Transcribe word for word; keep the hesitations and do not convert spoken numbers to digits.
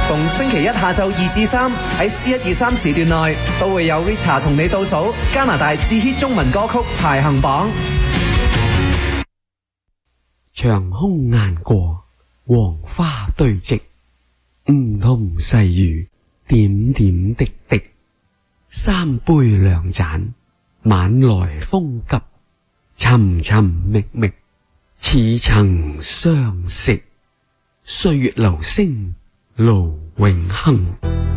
逢星期一下晝二至三喺 C 一二三時段內，都會有 Rita 同你倒數加拿大至 hit 中文歌曲排行榜。 長空雁過，黃花堆積，梧桐細雨，點點滴滴。三杯兩盞，晚來風急，尋尋覓覓，似曾相識。歲月留聲，路永恆。